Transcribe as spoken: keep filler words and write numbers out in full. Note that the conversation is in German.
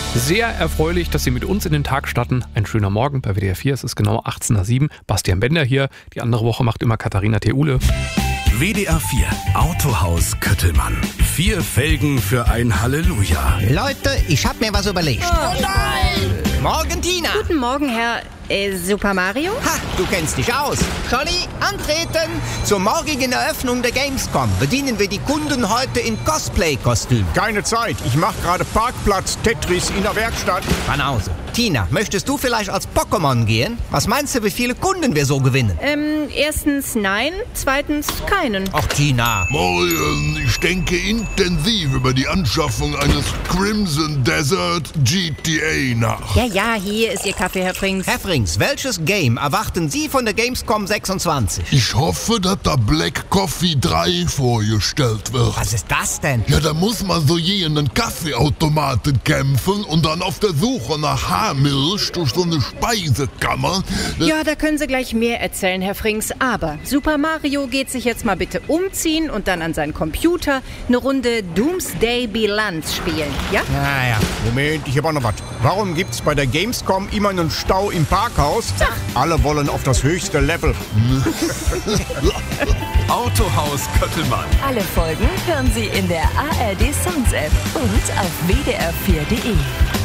Sehr erfreulich, dass Sie mit uns in den Tag starten. Ein schöner Morgen bei W D R vier. Es ist genau achtzehn Uhr sieben. Bastian Bender hier. Die andere Woche macht immer Katharina Theule. W D R vier Autohaus Köttelmann. Vier Felgen für ein Halleluja. Leute, ich hab mir was überlegt. Oh nein! Morgen, Tina. Guten Morgen, Herr äh, Super Mario. Ha, du kennst dich aus. Johnny, antreten! Zur morgigen Eröffnung der Gamescom bedienen wir die Kunden heute in Cosplay-Kostüm. Keine Zeit, ich mache gerade Parkplatz Tetris in der Werkstatt. Banause. Tina, möchtest du vielleicht als Pokémon gehen? Was meinst du, wie viele Kunden wir so gewinnen? Ähm, erstens nein, zweitens keinen. Ach, Tina. Morgen, ich denke intensiv über die Anschaffung eines Crimson Desert G T A nach. Ja, ja, hier ist Ihr Kaffee, Herr Frings. Herr Frings, welches Game erwarten Sie von der Gamescom sechsundzwanzig? Ich hoffe, dass da Black Coffee drei vorgestellt wird. Was ist das denn? Ja, da muss man so je in einen Kaffeeautomaten kämpfen und dann auf der Suche nach Haarmilch durch so eine Speisekammer. Ja, da können Sie gleich mehr erzählen, Herr Frings. Aber Super Mario geht sich jetzt mal bitte umziehen und dann an seinen Computer eine Runde Doomsday Bilanz spielen, ja? Naja. Moment, ich habe auch noch was. Warum gibt's bei der Gamescom immer einen Stau im Parkhaus? Ach. Alle wollen auf das höchste Level. Autohaus Köttelmann. Alle Folgen hören Sie in der A R D Songs App und auf w d r vier punkt d e.